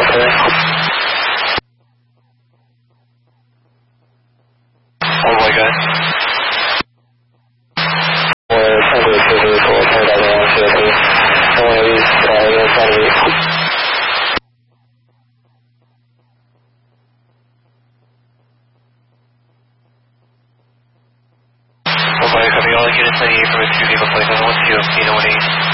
Oh my god. Copy, all units 98 from 2 vehicle flight level 12, 1 8.